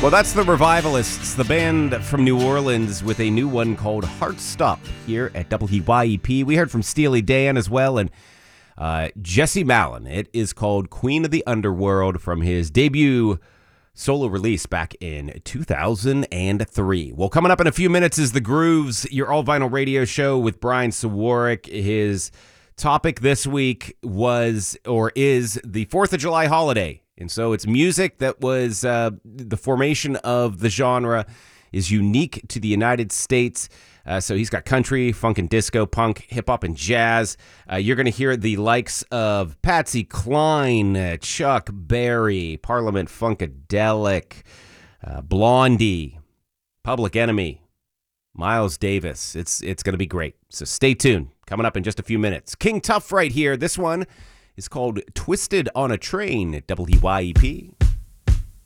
Well, that's the Revivalists, the band from New Orleans with a new one called Heart Stop here at WYEP. We heard from Steely Dan as well and Jesse Malin. It is called Queen of the Underworld from his debut solo release back in 2003. Well, coming up in a few minutes is The Grooves, your all-vinyl radio show with Brian Sawarek. His topic this week was, or is, the 4th of July holiday. And so it's music that was, the formation of the genre is unique to the United States. So he's got country, funk and disco, punk, hip-hop, and jazz. You're going to hear the likes of Patsy Cline, Chuck Berry, Parliament Funkadelic, Blondie, Public Enemy, Miles Davis. It's going to be great. So stay tuned. Coming up in just a few minutes. King Tuff right here. This one is called Twisted on a Train at WYEP.